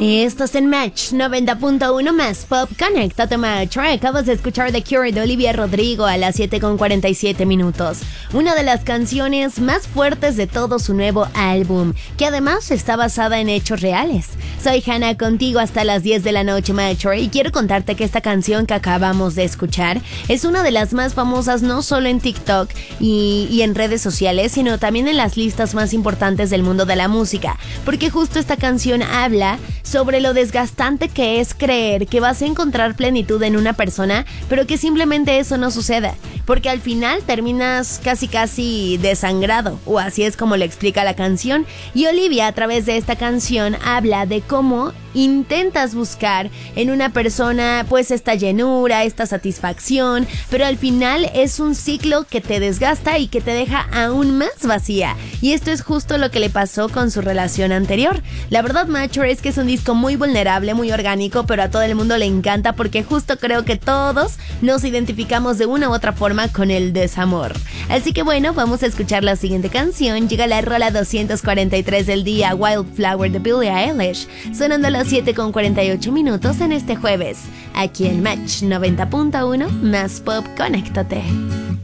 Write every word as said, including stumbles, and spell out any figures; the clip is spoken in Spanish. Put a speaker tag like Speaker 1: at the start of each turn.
Speaker 1: Y estás en Match noventa punto uno más Pop. Conéctate, Match. Acabas de escuchar The Cure de Olivia Rodrigo a las siete con cuarenta y siete minutos. Una de las canciones más fuertes de todo su nuevo álbum, que además está basada en hechos reales. Soy Hannah, contigo hasta las diez de la noche, Match. Y quiero contarte que esta canción que acabamos de escuchar es una de las más famosas no solo en TikTok y, y en redes sociales, sino también en las listas más importantes del mundo de la música. Porque justo esta canción habla sobre lo desgastante que es creer que vas a encontrar plenitud en una persona, pero que simplemente eso no suceda, porque al final terminas casi casi desangrado, o así es como le explica la canción. Y Olivia, a través de esta canción, habla de cómo intentas buscar en una persona pues esta llenura, esta satisfacción, pero al final es un ciclo que te desgasta y que te deja aún más vacía. Y esto es justo lo que le pasó con su relación anterior. La verdad, Mature, es que es un disco muy vulnerable, muy orgánico, pero a todo el mundo le encanta porque justo creo que todos nos identificamos de una u otra forma con el desamor. Así que bueno, vamos a escuchar la siguiente canción. Llega la rola doscientos cuarenta y tres del día, Wildflower de Billie Eilish, sonando a las siete con cuarenta y ocho minutos en este jueves, aquí en Match noventa punto uno más Pop. Conéctate.